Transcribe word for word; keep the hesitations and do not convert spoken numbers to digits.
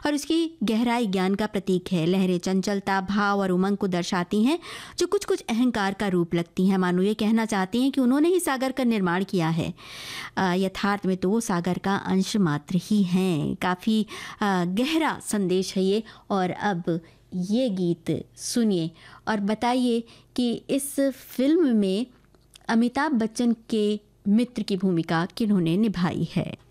और उसकी गहराई ज्ञान का प्रतीक है। लहरें चंचलता, भाव और उमंग को दर्शाती हैं, जो कुछ कुछ अहंकार का रूप लगती हैं। मानो ये कहना चाहती हैं कि उन्होंने ही सागर का निर्माण किया है, यथार्थ में तो वो सागर का अंश मात्र ही हैं। काफ़ी गहरा संदेश है ये। और अब ये गीत सुनिए और बताइए कि इस फिल्म में अमिताभ बच्चन के मित्र की भूमिका किन्होंने निभाई है।